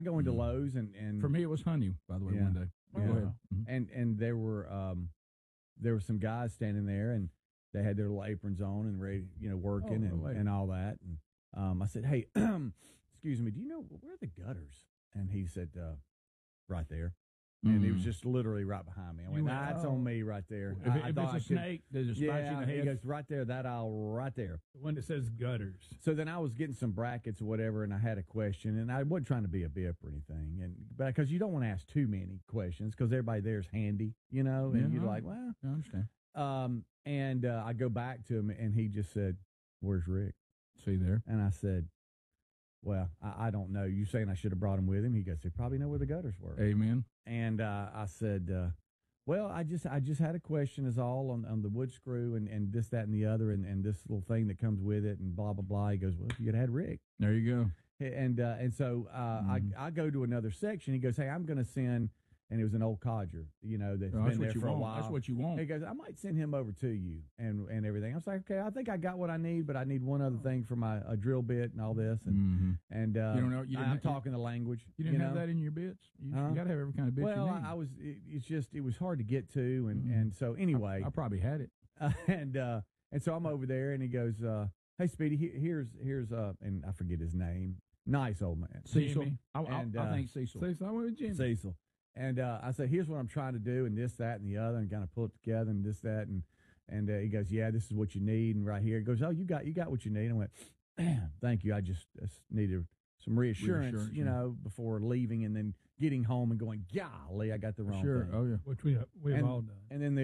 going to Lowe's and for me it was honey. By the way, one day. Yeah. Go ahead. And there were some guys standing there, and they had their little aprons on and ready, working and all that. And I said, "Hey, excuse me, do you know where are the gutters?" And he said, "Right there." And he was just literally right behind me. I went, "It's on me right there." If it's a snake, does it spot you in the head? He goes, "Right there, that aisle right there." The one that says gutters. So then I was getting some brackets or whatever, and I had a question, and I wasn't trying to be a bip or anything, but because you don't want to ask too many questions because everybody there's handy, and you're like, well, I understand. And I go back to him, and he just said, "Where's Rick?" See there? And I said, "Well, I don't know. You saying I should have brought him with him?" He goes, "They probably know where the gutters were." Amen. And I said, "Well, I just had a question is all on the wood screw and this, that, and the other, and this little thing that comes with it, and blah blah blah." He goes, "Well, if you could have had Rick." There you go. And so I go to another section. He goes, "Hey, I'm going to send." And it was an old codger, that's been there for a while. That's what you want. He goes, "I might send him over to you and everything." I was like, "Okay, I think I got what I need, but I need one other thing for my drill bit and all this." And you don't know, I'm talking the language. You didn't have that in your bits. You got to have every kind of bit. Well, you need. It was hard to get to, and so anyway, I probably had it. And so I'm over there, and he goes, "Hey, Speedy, here's and I forget his name. Nice old man, Cecil. I think Cecil. Cecil, I went with Jimmy. Cecil." And I said, "Here's what I'm trying to do, and this, that, and the other, and kind of pull it together, and this, that, and he goes, "Yeah, this is what you need." And right here, he goes, "Oh, you got what you need." I went, "Thank you. I just needed some reassurance, before leaving and then getting home and going, golly, I got the wrong thing." Oh yeah, which we've all done. And then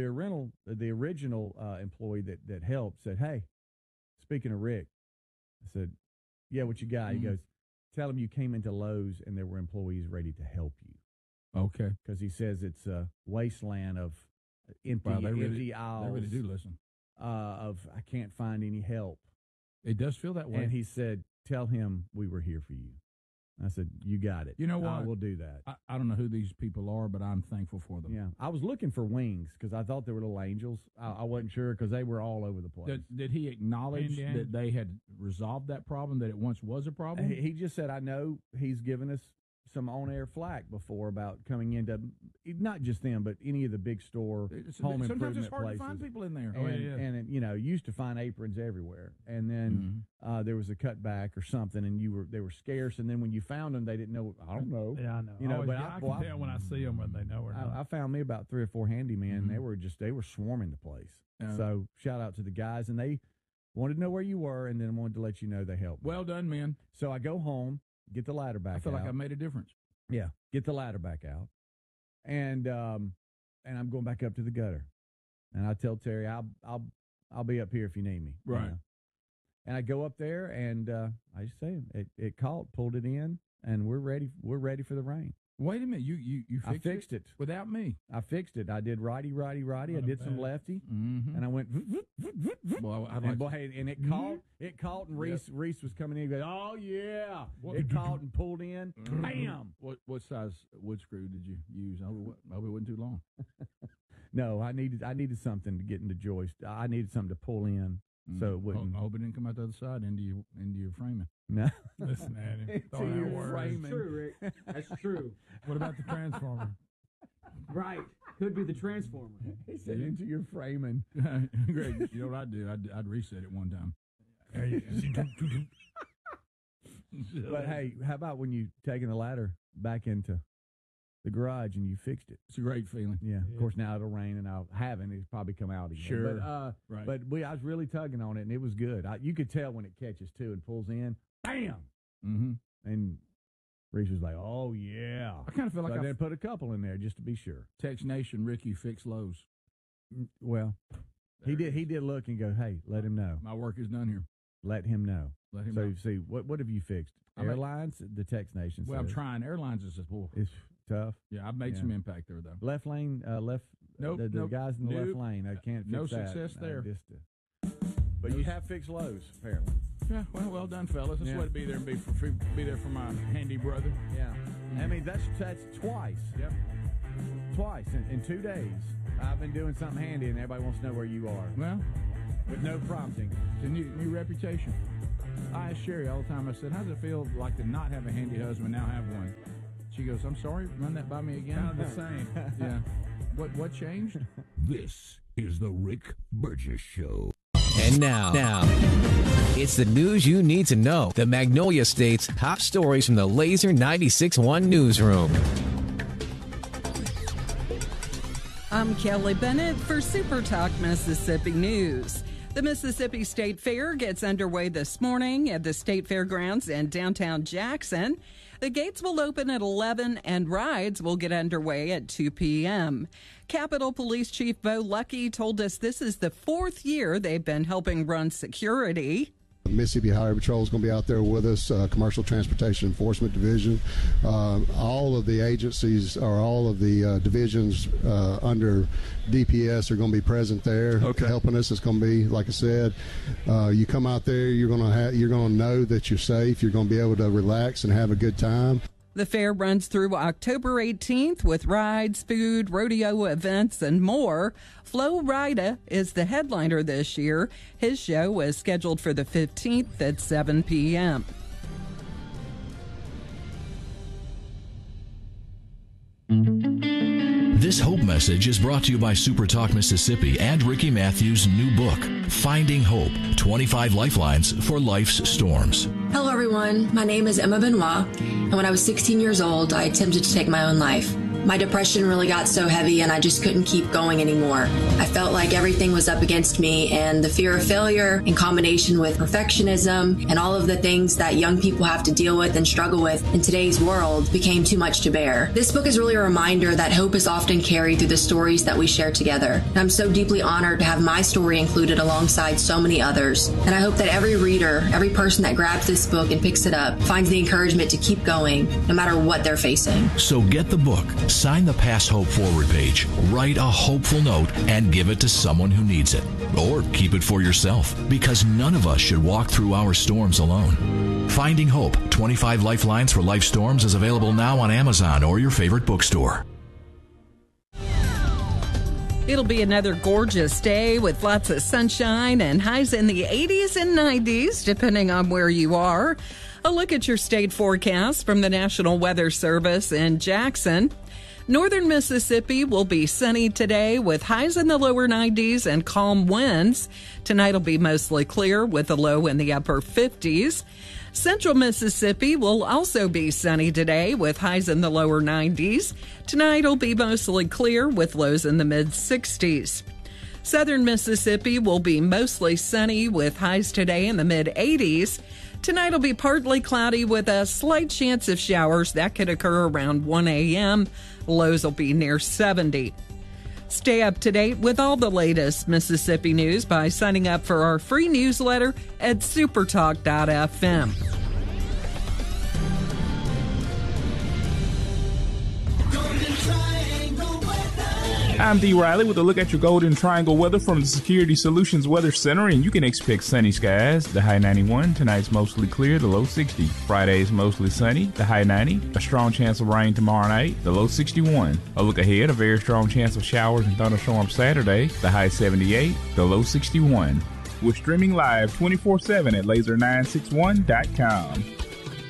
the original employee that helped said, "Hey, speaking of Rick," I said, "Yeah, what you got?" He goes, "Tell him you came into Lowe's and there were employees ready to help you." Okay. Because he says it's a wasteland of empty aisles. They really do listen. Of I can't find any help. It does feel that way. And he said, "Tell him we were here for you." I said, "You got it. You know what? I will do that." I don't know who these people are, but I'm thankful for them. Yeah. I was looking for wings because I thought they were little angels. I wasn't sure because they were all over the place. Did he acknowledge that they had resolved that problem, that it once was a problem? He just said, "I know he's given us some on-air flack before about coming into not just them, but any of the big store home improvement places. Sometimes it's hard to find people in there. And used to find aprons everywhere. And then there was a cutback or something, and they were scarce. And then when you found them, they didn't know. I don't know. Yeah, I know. I can tell when I see them whether they know or not. I found me about 3 or 4 handymen. They were swarming the place. So shout out to the guys, and they wanted to know where you were, and then wanted to let you know they helped. Well done, man. So I go home. Get the ladder back out. I feel like I made a difference. Yeah. Get the ladder back out. And I'm going back up to the gutter. And I tell Terry, I'll be up here if you need me. Right. And I go up there and I just say it caught, pulled it in, and we're ready for the rain. Wait a minute, you fixed it without me. I fixed it. I did righty. I did some lefty, and I went. Well, and it caught, and Reese was coming in. He goes, "Oh yeah!" It caught and pulled in. Bam! What size wood screw did you use? I hope it wasn't too long. No, I needed something to get into joist. I needed something to pull in. So it wouldn't. I hope it didn't come out the other side into your framing. No. Listen at him. Into your framing. That's true, Rick. That's true. What about the transformer? Right. Could be the transformer. He said into your framing. Greg, you know what I'd do? I'd reset it one time. But hey, how about when you taking the ladder back into the garage and you fixed it? It's a great feeling. Yeah. Of course, now it'll rain and it's probably come out again. Sure. But, right. But I was really tugging on it, and it was good. You could tell when it catches, too, and pulls in. Bam! Mm-hmm. And Reese was like, "Oh, yeah." I kind of feel like I put a couple in there just to be sure. Text Nation, Ricky, fix Lowe's. Well, he did look and go, "Hey, let him know. My work is done here. Let him know." Let him know. know. See, what have you fixed? Airlines? The Text Nation says. Well, I'm trying. Airlines is just, it's tough. Yeah, I've made some impact there, though. Left lane, Nope. The guys in the left lane, I can't fix no that. Success there. But you have fixed Lowe's, apparently. Yeah, well done, fellas. That's what to be there and be there for my handy brother. Yeah. I mean, that's twice. Yep. Twice in 2 days. I've been doing something handy, and everybody wants to know where you are. Well, with no prompting. It's a new reputation. I ask Sherry all the time, I said, how does it feel like to not have a handy husband, now have one? She goes, I'm sorry, run that by me again. Kind of the same. Yeah. What changed? This is the Rick Burgess Show. And now, it's the news you need to know. The Magnolia State's top stories from the Laser 96.1 newsroom. I'm Kelly Bennett for Super Talk Mississippi News. The Mississippi State Fair gets underway this morning at the State Fairgrounds in downtown Jackson. The gates will open at 11 and rides will get underway at 2 p.m. Capitol Police Chief Bo Luckey told us this is the 4th year they've been helping run security. Mississippi Highway Patrol is going to be out there with us, Commercial Transportation Enforcement Division. All of the agencies or all of the divisions under DPS are going to be present there helping us. It's going to be, like I said, you come out there, you're going to know that you're safe. You're going to be able to relax and have a good time. The fair runs through October 18th with rides, food, rodeo events, and more. Flo Rida is the headliner this year. His show was scheduled for the 15th at 7 p.m. This Hope message is brought to you by Super Talk Mississippi and Ricky Matthews' new book, Finding Hope, 25 Lifelines for Life's Storms. Hello, everyone. My name is Emma Benoit, and when I was 16 years old, I attempted to take my own life. My depression really got so heavy and I just couldn't keep going anymore. I felt like everything was up against me, and the fear of failure in combination with perfectionism and all of the things that young people have to deal with and struggle with in today's world became too much to bear. This book is really a reminder that hope is often carried through the stories that we share together. And I'm so deeply honored to have my story included alongside so many others. And I hope that every reader, every person that grabs this book and picks it up, finds the encouragement to keep going no matter what they're facing. So get the book, sign the Pass Hope forward page, write a hopeful note, and give it to someone who needs it. Or keep it for yourself, because none of us should walk through our storms alone. Finding Hope, 25 Lifelines for Life Storms is available now on Amazon or your favorite bookstore. It'll be another gorgeous day with lots of sunshine and highs in the 80s and 90s, depending on where you are. A look at your state forecast from the National Weather Service in Jackson. Northern Mississippi will be sunny today with highs in the lower 90s and calm winds. Tonight will be mostly clear with a low in the upper 50s. Central Mississippi will also be sunny today with highs in the lower 90s. Tonight will be mostly clear with lows in the mid-60s. Southern Mississippi will be mostly sunny with highs today in the mid-80s. Tonight will be partly cloudy with a slight chance of showers that could occur around 1 a.m. Lows will be near 70. Stay up to date with all the latest Mississippi news by signing up for our free newsletter at supertalk.fm. I'm D. Riley with a look at your Golden Triangle weather from the Security Solutions Weather Center, and you can expect sunny skies. The high 91, tonight's mostly clear, the low 60. Friday's mostly sunny, the high 90. A strong chance of rain tomorrow night, the low 61. A look ahead, a very strong chance of showers and thunderstorms Saturday, the high 78, the low 61. We're streaming live 24/7 at laser961.com.